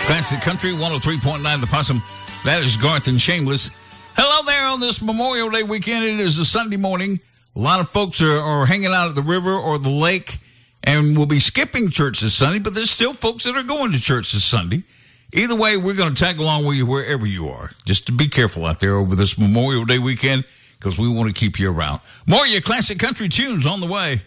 Classic Country 103.9 The Possum. That is Garth and Shameless. Hello there on this Memorial Day weekend. It is a Sunday morning. A lot of folks are hanging out at the river or the lake and will be skipping church this Sunday, but there's still folks that are going to church this Sunday. Either way, we're going to tag along with you wherever you are. Just to be careful out there over this Memorial Day weekend because we want to keep you around. More of your classic country tunes on the way.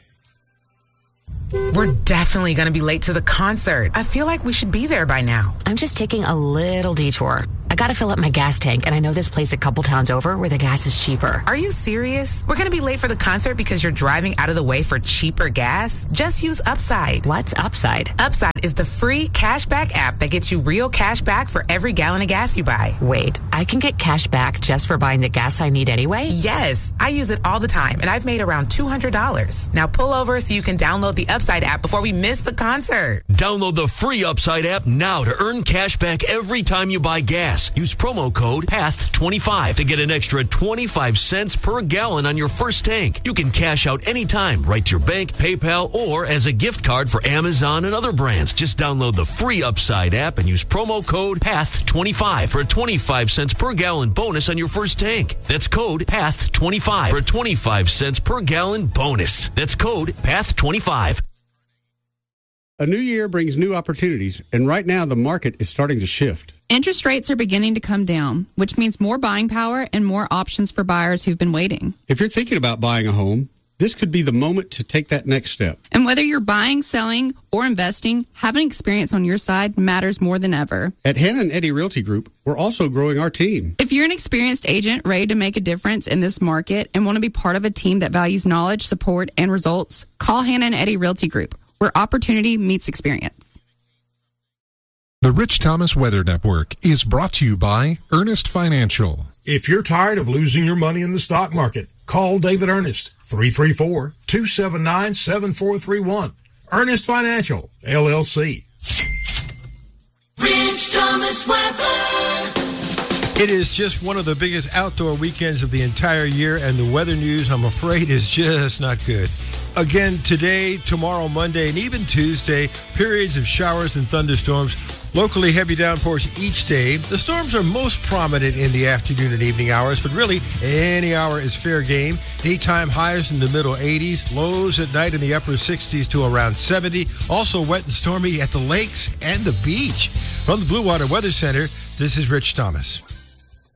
We're definitely going to be late to the concert. I feel like we should be there by now. I'm just taking a little detour. I got to fill up my gas tank, and I know this place a couple towns over where the gas is cheaper. Are you serious? We're going to be late for the concert because you're driving out of the way for cheaper gas? Just use Upside. What's Upside? Upside is the free cashback app that gets you real cash back for every gallon of gas you buy. Wait, I can get cash back just for buying the gas I need anyway? Yes, I use it all the time, and I've made around $200. Now pull over so you can download the Upside app before we miss the concert. Download the free Upside app now to earn cash back every time you buy gas. Use promo code PATH25 to get an extra 25 cents per gallon on your first tank. You can cash out anytime, right to your bank, PayPal, or as a gift card for Amazon and other brands. Just download the free Upside app and use promo code PATH25 for a 25 cents per gallon bonus on your first tank. That's code PATH25 for a 25 cents per gallon bonus. That's code PATH25. A new year brings new opportunities, and right now the market is starting to shift. Interest rates are beginning to come down, which means more buying power and more options for buyers who've been waiting. If you're thinking about buying a home, this could be the moment to take that next step. And whether you're buying, selling, or investing, having experience on your side matters more than ever. At Hannah and Eddie Realty Group, we're also growing our team. If you're an experienced agent ready to make a difference in this market and want to be part of a team that values knowledge, support, and results, call Hannah and Eddie Realty Group, where opportunity meets experience. The Rich Thomas Weather Network is brought to you by Earnest Financial. If you're tired of losing your money in the stock market, call David Earnest, 334-279-7431. Earnest Financial, LLC. Rich Thomas Weather. It is just one of the biggest outdoor weekends of the entire year, and the weather news, I'm afraid, is just not good. Again, today, tomorrow, Monday, and even Tuesday, periods of showers and thunderstorms. Locally heavy downpours each day. The storms are most prominent in the afternoon and evening hours, but really any hour is fair game. Daytime highs in the middle 80s, lows at night in the upper 60s to around 70. Also wet and stormy at the lakes and the beach. From the Blue Water Weather Center, this is Rich Thomas.